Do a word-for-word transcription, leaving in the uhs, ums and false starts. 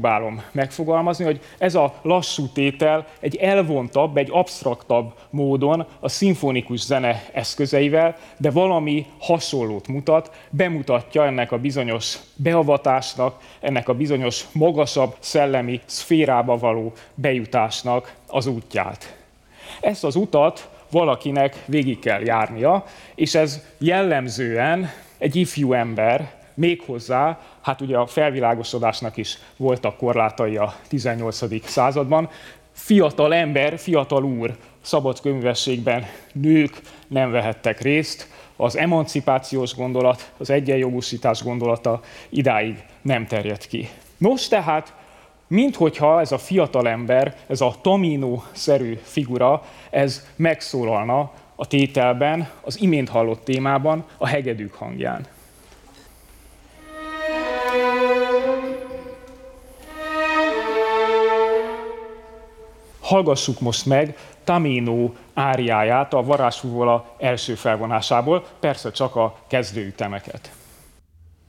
próbálom megfogalmazni, hogy ez a lassú tétel egy elvontabb, egy absztraktabb módon a szimfonikus zene eszközeivel, de valami hasonlót mutat, bemutatja ennek a bizonyos beavatásnak, ennek a bizonyos magasabb szellemi szférába való bejutásnak az útját. Ezt az utat valakinek végig kell járnia, és ez jellemzően egy ifjú ember, méghozzá, hát ugye a felvilágosodásnak is voltak korlátai a tizennyolcadik században, fiatal ember, fiatal úr szabadkönyvességben nők nem vehettek részt, az emancipációs gondolat, az egyenjogúsítás gondolata idáig nem terjed ki. Nos, tehát, minthogyha ez a fiatal ember, ez a Tamino-szerű figura, ez megszólalna a tételben, az imént hallott témában, a hegedűk hangján. Hallgassuk most meg Tamino áriáját a varázsfúvola első felvonásából, persze csak a kezdőütemeket.